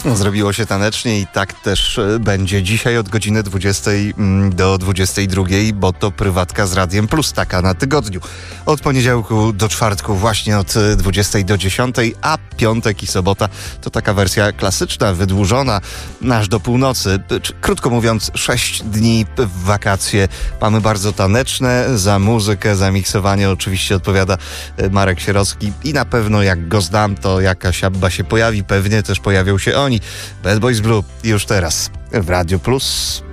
Zrobiło się tanecznie i tak też będzie dzisiaj od godziny 20 do 22, bo to prywatka z Radiem Plus, taka na tygodniu. Od poniedziałku do czwartku właśnie od 20 do 10, a piątek i sobota to taka wersja klasyczna, wydłużona aż do północy. Krótko mówiąc, 6 dni w wakacje. Mamy bardzo taneczne. Za muzykę, za miksowanie oczywiście odpowiada Marek Sierocki i na pewno jak go znam, to jakaś Abba się pojawi. Pewnie też pojawią się oni. Bad Boys Blue już teraz w Radio Plus.